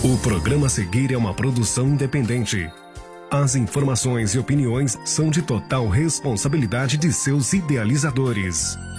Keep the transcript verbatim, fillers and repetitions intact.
O programa a seguir é uma produção independente. As informações e opiniões são de total responsabilidade de seus idealizadores.